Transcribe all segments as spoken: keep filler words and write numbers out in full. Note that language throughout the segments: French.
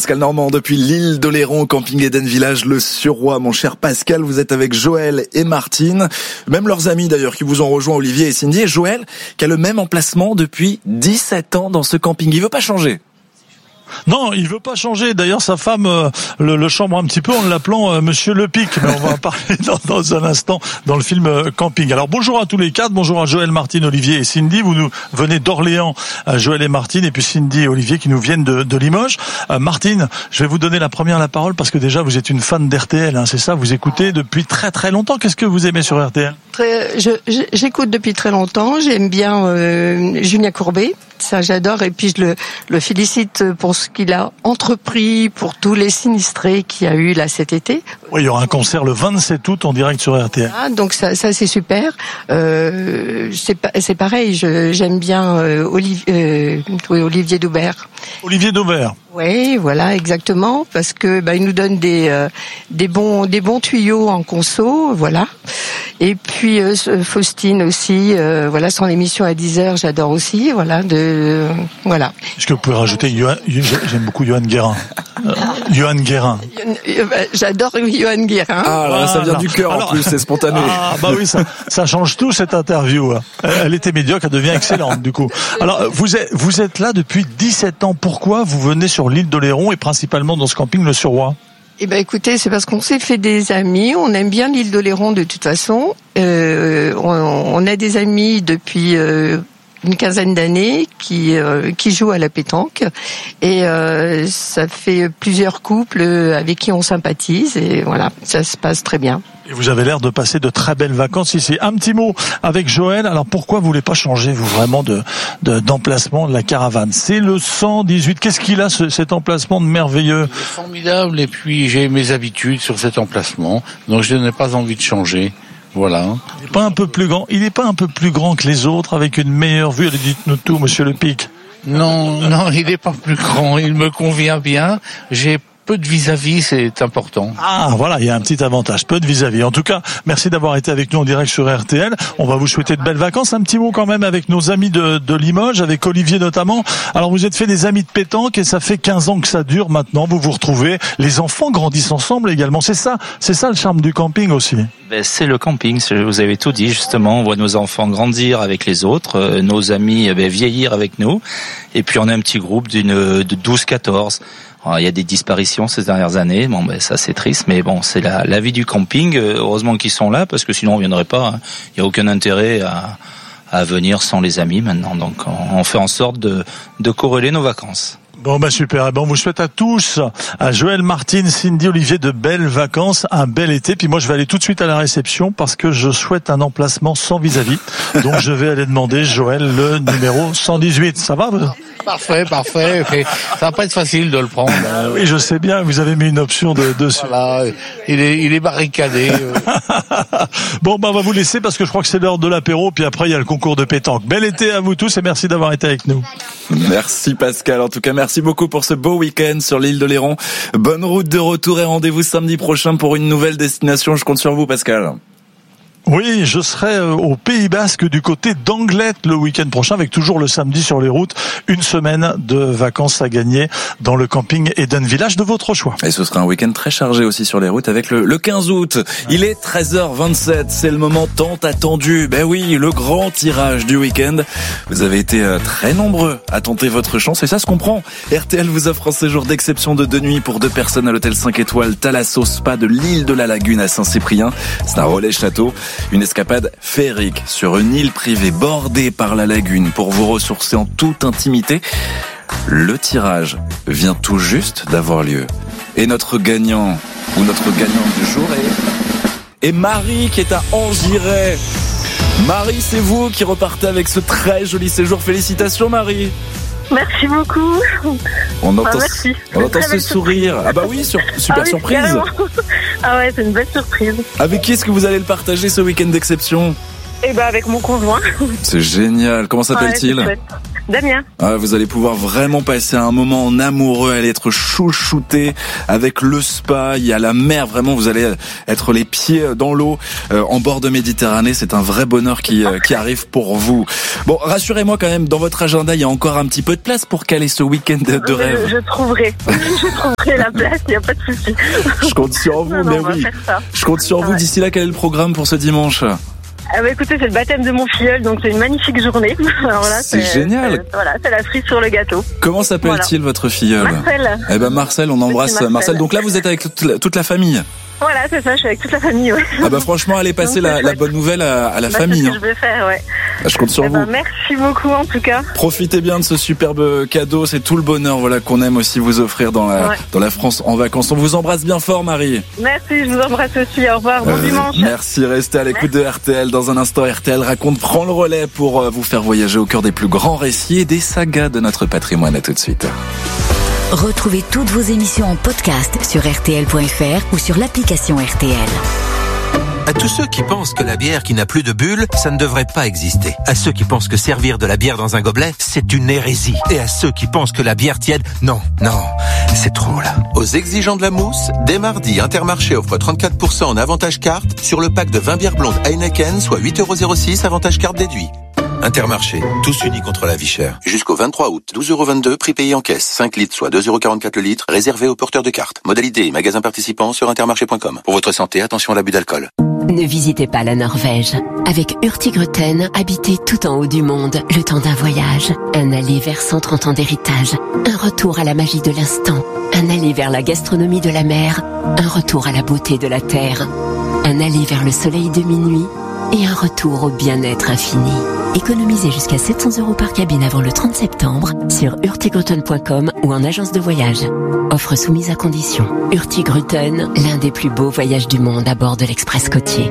Pascal Normand depuis l'île d'Oléron au camping Eden Village, le Suroît. Mon cher Pascal, vous êtes avec Joël et Martine, même leurs amis d'ailleurs qui vous ont rejoint, Olivier et Cindy. Et Joël qui a le même emplacement depuis dix-sept ans dans ce camping. Il veut pas changer. Non, il veut pas changer. D'ailleurs, sa femme euh, le, le chambre un petit peu en l'appelant euh, Monsieur Le Pic. Mais on va en parler dans, dans un instant dans le film euh, Camping. Alors bonjour à tous les quatre. Bonjour à Joël, Martine, Olivier et Cindy. Vous nous venez d'Orléans, euh, Joël et Martine, et puis Cindy et Olivier qui nous viennent de, de Limoges. Euh, Martine, je vais vous donner la première la parole parce que déjà vous êtes une fan d'R T L. Hein, c'est ça, vous écoutez depuis très très longtemps. Qu'est-ce que vous aimez sur R T L ? Très, je, je, j'écoute depuis très longtemps. J'aime bien euh, Julien Courbet. Ça, j'adore. Et puis, je le, le félicite pour ce qu'il a entrepris, pour tous les sinistrés qu'il y a eu là cet été. Oui, il y aura un concert le vingt-sept août en direct sur R T L. Ah, donc ça, ça c'est super. Euh, c'est, c'est pareil. Je, j'aime bien euh, Olivier, euh, oui, Olivier Daubert. Olivier Daubert. Oui, voilà, exactement, parce que bah, il nous donne des euh, des bons des bons tuyaux en conso, voilà. Et puis euh, Faustine aussi, euh, voilà, son émission à dix heures, j'adore aussi, voilà, de euh, voilà. Est-ce que vous pouvez rajouter Johan, j'aime beaucoup Johan Guérin. Euh, Johan Guérin. J'adore Johan Guérin. Ah là, ça vient du cœur en plus, c'est spontané. Ah bah oui, ça, ça change tout cette interview. Elle était médiocre, elle devient excellente du coup. Alors vous êtes vous êtes là depuis dix-sept ans. Pourquoi vous venez sur l'île d'Oléron et principalement dans ce camping le Suroît ? Eh ben écoutez, c'est parce qu'on s'est fait des amis. On aime bien l'île d'Oléron de toute façon. Euh, on, on a des amis depuis euh, une quinzaine d'années qui euh, qui jouent à la pétanque et euh, ça fait plusieurs couples avec qui on sympathise et voilà, ça se passe très bien. Et vous avez l'air de passer de très belles vacances ici. Un petit mot avec Joël. Alors pourquoi vous voulez pas changer vous vraiment de, de d'emplacement de la caravane ? C'est le cent dix-huit. Qu'est-ce qu'il a ce, cet emplacement de merveilleux ? C'est formidable. Et puis j'ai mes habitudes sur cet emplacement, donc je n'ai pas envie de changer. Voilà. Il n'est pas un peu plus grand. Il n'est pas un peu plus grand que les autres avec une meilleure vue. Allez, dites-nous tout, Monsieur Le Pic. Non, non, il n'est pas plus grand. Il me convient bien. J'ai peu de vis-à-vis, c'est important. Ah, voilà, il y a un petit avantage, peu de vis-à-vis. En tout cas, merci d'avoir été avec nous en direct sur R T L. On va vous souhaiter de belles vacances. Un petit mot quand même avec nos amis de, de Limoges, avec Olivier notamment. Alors, vous êtes fait des amis de pétanque et ça fait quinze ans que ça dure maintenant. Vous vous retrouvez. Les enfants grandissent ensemble également. C'est ça, c'est ça le charme du camping aussi. Ben, c'est le camping, vous avez tout dit justement. On voit nos enfants grandir avec les autres, euh, nos amis ben, vieillir avec nous. Et puis, on a un petit groupe d'une, de douze quatorze. Il y a des disparitions ces dernières années. Bon, ben ça c'est triste, mais bon, c'est la, la vie du camping. Heureusement qu'ils sont là, parce que sinon on viendrait pas. Il y a aucun intérêt à, à venir sans les amis maintenant. Donc on fait en sorte de, de corréler nos vacances. Bon bah super, et ben on vous souhaite à tous, à Joël, Martine, Cindy, Olivier, de belles vacances, un bel été. Puis moi je vais aller tout de suite à la réception parce que je souhaite un emplacement sans vis-à-vis. Donc je vais aller demander Joël le numéro cent dix-huit. Ça va vous ? Parfait, parfait. Ça va pas être facile de le prendre. Oui, je sais bien, vous avez mis une option de dessus. Voilà, il est, il est barricadé. Bon, bah, on va vous laisser parce que je crois que c'est l'heure de l'apéro, puis après il y a le concours de pétanque. Bel été à vous tous et merci d'avoir été avec nous. Merci Pascal, en tout cas merci beaucoup pour ce beau week-end sur l'île d'Oléron. Bonne route de retour et rendez-vous samedi prochain pour une nouvelle destination. Je compte sur vous Pascal. Oui, je serai au Pays Basque du côté d'Anglet le week-end prochain avec toujours le samedi sur les routes. Une semaine de vacances à gagner dans le camping Eden Village de votre choix. Et ce sera un week-end très chargé aussi sur les routes avec le, le quinze août. Il est treize heures vingt-sept, c'est le moment tant attendu. Ben oui, le grand tirage du week-end. Vous avez été très nombreux à tenter votre chance et ça se comprend. R T L vous offre un séjour d'exception de deux nuits pour deux personnes à l'hôtel cinq étoiles Thalasso Spa de l'île de la Lagune à Saint-Cyprien. C'est un relais château. Une escapade féerique sur une île privée bordée par la lagune pour vous ressourcer en toute intimité. Le tirage vient tout juste d'avoir lieu. Et notre gagnant, ou notre gagnante du jour est, est Marie qui est à Angiray. Marie, c'est vous qui repartez avec ce très joli séjour. Félicitations Marie. Merci beaucoup. On entend, ah, merci. on entend ce sourire. Ah bah oui, sur, super ah oui, surprise. Carrément. Ah ouais, c'est une belle surprise. Avec qui est-ce que vous allez le partager ce week-end d'exception ? Eh ben avec mon conjoint. C'est génial. Comment s'appelle-t-il ? Ouais, Damien. Ah, vous allez pouvoir vraiment passer un moment en amoureux, allez être chouchouté avec le spa, il y a la mer, vraiment vous allez être les pieds dans l'eau euh, en bord de Méditerranée, c'est un vrai bonheur qui euh, qui arrive pour vous. Bon, rassurez-moi quand même, dans votre agenda, il y a encore un petit peu de place pour caler ce week-end de, de rêve. Je, je trouverai, je trouverai la place, il n'y a pas de souci. Je compte sur vous, non, non, mais on va oui. faire ça. Je compte sur vous. Ouais. D'ici là, quel est le programme pour ce dimanche ? Ah bah écoutez, c'est le baptême de mon filleul, donc c'est une magnifique journée. Alors là, c'est, c'est génial. C'est, voilà, c'est la cerise sur le gâteau. Comment s'appelle-t-il voilà. votre filleul ? Marcel. Eh ben Marcel, on embrasse Marcel. Marcel. Donc là, vous êtes avec toute la, toute la famille. Voilà, c'est ça, je suis avec toute la famille, ouais. Ah bah franchement, allez passer la, la bonne nouvelle à, à la bah, famille. C'est ce hein. que je vais faire, ouais. Bah, je compte sur eh vous. ben, merci beaucoup en tout cas. Profitez bien de ce superbe cadeau, c'est tout le bonheur voilà qu'on aime aussi vous offrir dans la ouais. dans la France en vacances. On vous embrasse bien fort, Marie. Merci, je vous embrasse aussi. Au revoir, bon euh, dimanche. Merci, restez à l'écoute merci. de R T L. Dans un instant, R T L raconte prend le relais pour vous faire voyager au cœur des plus grands récits et des sagas de notre patrimoine. À tout de suite. Retrouvez toutes vos émissions en podcast sur R T L point F R ou sur l'application R T L. À tous ceux qui pensent que la bière qui n'a plus de bulles, ça ne devrait pas exister. À ceux qui pensent que servir de la bière dans un gobelet, c'est une hérésie. Et à ceux qui pensent que la bière tiède, non, non, c'est trop là. Aux exigeants de la mousse, dès mardi, Intermarché offre trente-quatre pour cent en avantage carte sur le pack de vingt bières blondes Heineken, soit huit euros zéro six, avantage carte déduit. Intermarché, tous unis contre la vie chère. Jusqu'au vingt-trois août, douze euros vingt-deux, prix payé en caisse. cinq litres, soit deux euros quarante-quatre le litre, réservé aux porteurs de cartes. Modalité et magasins participants sur intermarché point com. Pour votre santé, attention à l'abus d'alcool. Ne visitez pas la Norvège. Avec Hurtigruten, habitez tout en haut du monde, le temps d'un voyage. Un aller vers cent trente ans d'héritage. Un retour à la magie de l'instant. Un aller vers la gastronomie de la mer. Un retour à la beauté de la terre. Un aller vers le soleil de minuit. Et un retour au bien-être infini. Économisez jusqu'à sept cents euros par cabine avant le trente septembre sur hurtigruten point com ou en agence de voyage. Offre soumise à condition. Hurtigruten, l'un des plus beaux voyages du monde à bord de l'Express côtier.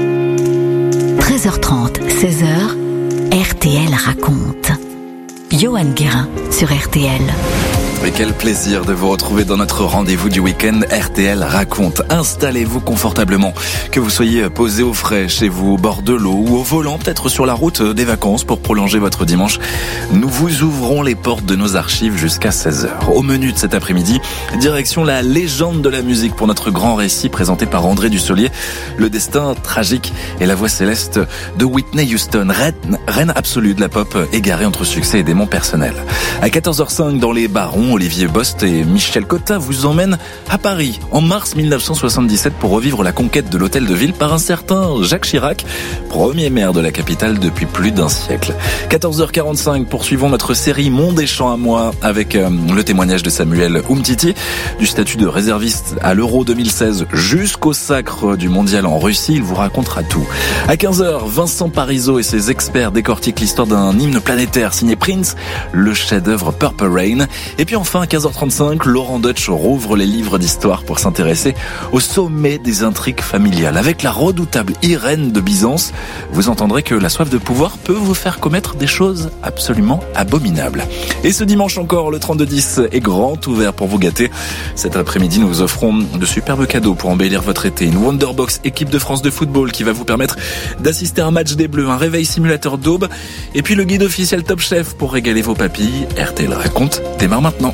treize heures trente, seize heures, R T L raconte. Johan Guérin sur R T L. Et quel plaisir de vous retrouver dans notre rendez-vous du week-end. R T L raconte. Installez-vous confortablement, que vous soyez posé au frais chez vous, au bord de l'eau ou au volant, peut-être sur la route des vacances pour prolonger votre dimanche. Nous vous ouvrons les portes de nos archives jusqu'à seize heures. Au menu de cet après-midi, direction la légende de la musique pour notre grand récit présenté par André Dussolier. Le destin tragique et la voix céleste de Whitney Houston, reine, reine absolue de la pop égarée entre succès et démons personnels. À quatorze heures cinq, dans les Barons, Olivier Bost et Michel Cotta vous emmènent à Paris en mars mille neuf cent soixante-dix-sept pour revivre la conquête de l'hôtel de ville par un certain Jacques Chirac, premier maire de la capitale depuis plus d'un siècle. quatorze heures quarante-cinq, poursuivons notre série Mon des champs à moi avec euh, le témoignage de Samuel Umtiti, du statut de réserviste à l'Euro deux mille seize jusqu'au sacre du mondial en Russie. Il vous racontera tout. À quinze heures, Vincent Parisot et ses experts décortiquent l'histoire d'un hymne planétaire signé Prince, le chef-d'œuvre Purple Rain. Et puis enfin, à quinze heures trente-cinq, Laurent Deutsch rouvre les livres d'histoire pour s'intéresser au sommet des intrigues familiales. Avec la redoutable Irène de Byzance, vous entendrez que la soif de pouvoir peut vous faire commettre des choses absolument abominables. Et ce dimanche encore, le trente-deux dix est grand ouvert pour vous gâter. Cet après-midi, nous vous offrons de superbes cadeaux pour embellir votre été. Une Wonderbox équipe de France de football qui va vous permettre d'assister à un match des Bleus, un réveil simulateur d'aube, et puis le guide officiel Top Chef pour régaler vos papilles. R T L raconte démarre maintenant.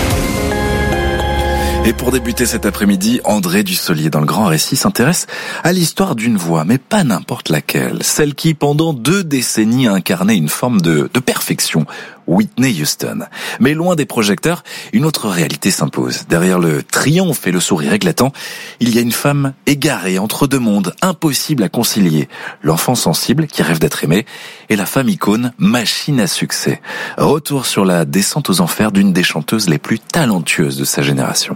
Et pour débuter cet après-midi, André Dussolier dans le grand récit s'intéresse à l'histoire d'une voix, mais pas n'importe laquelle. Celle qui, pendant deux décennies, a incarné une forme de, de perfection, Whitney Houston. Mais loin des projecteurs, une autre réalité s'impose. Derrière le triomphe et le sourire éclatant, il y a une femme égarée entre deux mondes, impossible à concilier. L'enfant sensible qui rêve d'être aimé et la femme icône, machine à succès. Retour sur la descente aux enfers d'une des chanteuses les plus talentueuses de sa génération.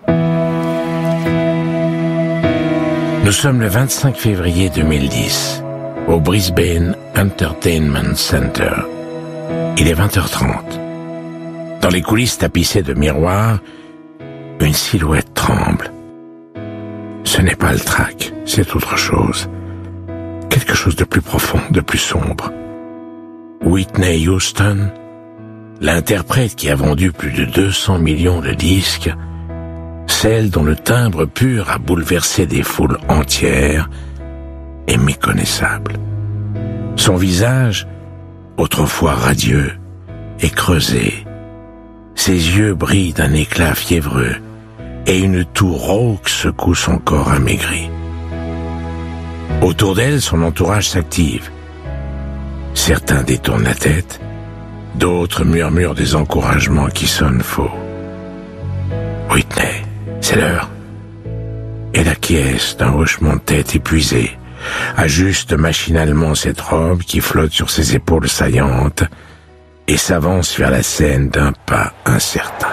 Nous sommes le vingt-cinq février deux mille dix, au Brisbane Entertainment Center. Il est vingt heures trente. Dans les coulisses tapissées de miroirs, une silhouette tremble. Ce n'est pas le trac, c'est autre chose. Quelque chose de plus profond, de plus sombre. Whitney Houston, l'interprète qui a vendu plus de deux cents millions de disques, celle dont le timbre pur a bouleversé des foules entières, est méconnaissable. Son visage, autrefois radieux, est creusé. Ses yeux brillent d'un éclat fiévreux et une toux rauque secoue son corps amaigri. Autour d'elle, son entourage s'active. Certains détournent la tête, d'autres murmurent des encouragements qui sonnent faux. Whitney, c'est l'heure. Elle acquiesce d'un hochement de tête épuisé, ajuste machinalement cette robe qui flotte sur ses épaules saillantes et s'avance vers la scène d'un pas incertain.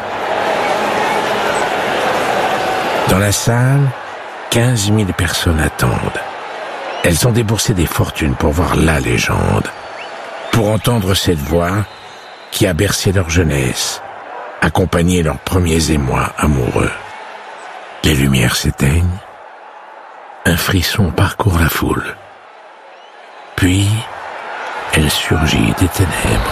Dans la salle, quinze mille personnes attendent. Elles ont déboursé des fortunes pour voir la légende, pour entendre cette voix qui a bercé leur jeunesse, accompagné leurs premiers émois amoureux. Les lumières s'éteignent, un frisson parcourt la foule. Puis, elle surgit des ténèbres.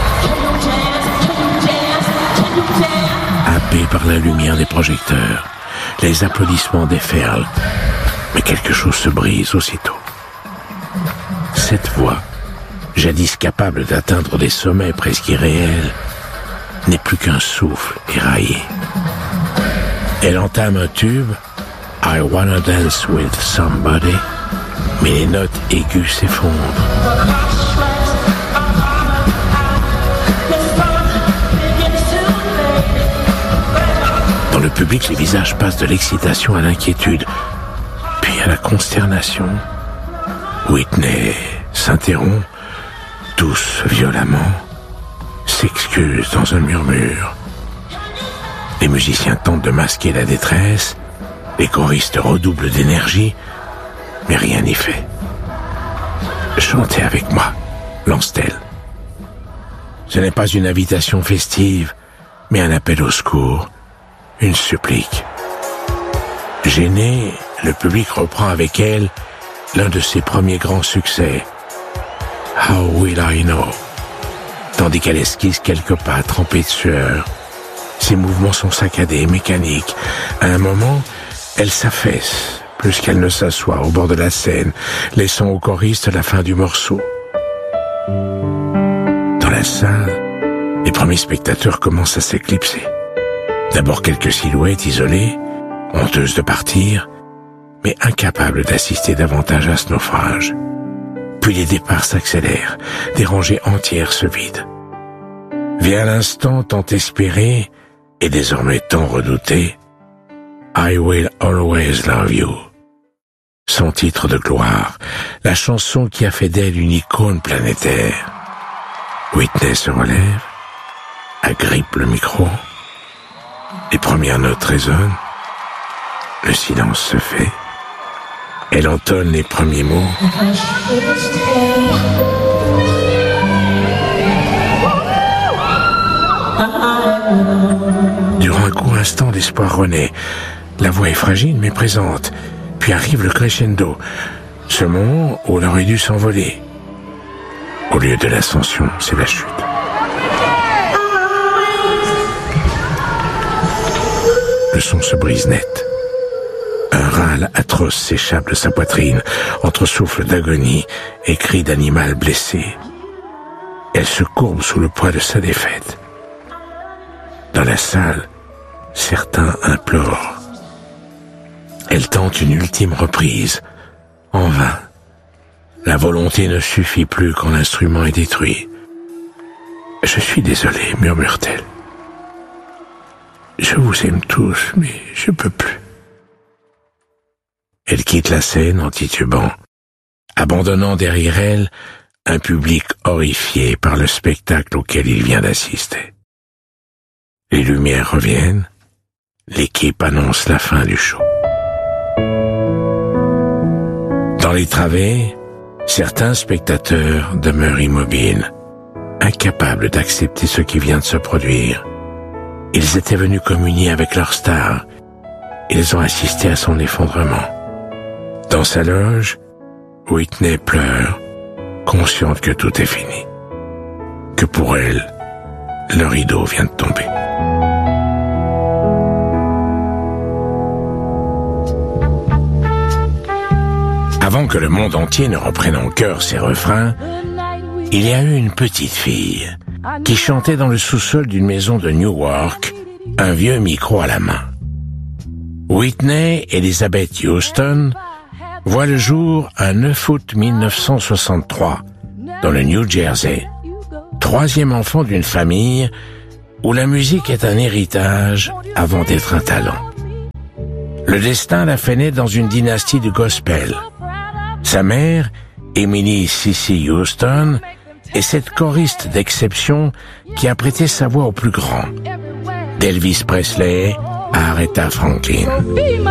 Happée par la lumière des projecteurs, les applaudissements déferlent, mais quelque chose se brise aussitôt. Cette voix, jadis capable d'atteindre des sommets presque irréels, n'est plus qu'un souffle éraillé. Elle entame un tube, I Wanna Dance With Somebody, mais les notes aiguës s'effondrent. Dans le public, les visages passent de l'excitation à l'inquiétude, puis à la consternation. Whitney s'interrompt, tousse violemment, s'excuse dans un murmure. Les musiciens tentent de masquer la détresse, les choristes redoublent d'énergie, mais rien n'y fait. Chantez avec moi, lance-t-elle. Ce n'est pas une invitation festive, mais un appel au secours, une supplique. Gêné, le public reprend avec elle l'un de ses premiers grands succès, How Will I Know, tandis qu'elle esquisse quelques pas trempés de sueur. Ses mouvements sont saccadés, mécaniques. À un moment, elle s'affaisse, plus qu'elle ne s'assoit au bord de la scène, laissant au choriste la fin du morceau. Dans la salle, les premiers spectateurs commencent à s'éclipser. D'abord quelques silhouettes isolées, honteuses de partir, mais incapables d'assister davantage à ce naufrage. Puis les départs s'accélèrent, des rangées entières se vident. Vient l'instant tant espéré, et désormais tant redouté, I Will Always Love You. Son titre de gloire, la chanson qui a fait d'elle une icône planétaire. Whitney se relève, agrippe le micro, les premières notes résonnent, le silence se fait, elle entonne les premiers mots. Durant un court instant, l'espoir renaît. La voix est fragile mais présente. Puis arrive le crescendo, ce moment où elle aurait dû s'envoler. Au lieu de l'ascension, c'est la chute. Le son se brise net. Un râle atroce s'échappe de sa poitrine, entre souffles d'agonie et cris d'animal blessé. Elle se courbe sous le poids de sa défaite. Dans la salle, certains implorent. Elle tente une ultime reprise. En vain. La volonté ne suffit plus quand l'instrument est détruit. « Je suis désolé, murmure-t-elle. Je vous aime tous, mais je peux plus. » Elle quitte la scène en titubant, abandonnant derrière elle un public horrifié par le spectacle auquel il vient d'assister. Les lumières reviennent, l'équipe annonce la fin du show. Dans les travées, certains spectateurs demeurent immobiles, incapables d'accepter ce qui vient de se produire. Ils étaient venus communier avec leur star. Ils ont assisté à son effondrement. Dans sa loge, Whitney pleure, consciente que tout est fini. Que pour elle, le rideau vient de tomber. Avant que le monde entier ne reprenne en chœur ses refrains, il y a eu une petite fille, qui chantait dans le sous-sol d'une maison de Newark, un vieux micro à la main. Whitney Elizabeth Houston voit le jour un neuf août mille neuf cent soixante-trois dans le New Jersey, troisième enfant d'une famille où la musique est un héritage avant d'être un talent. Le destin l'a fait naître dans une dynastie du gospel. Sa mère, Emily Cissy Houston, est cette choriste d'exception qui a prêté sa voix aux plus grands, d'Elvis Presley à Aretha Franklin.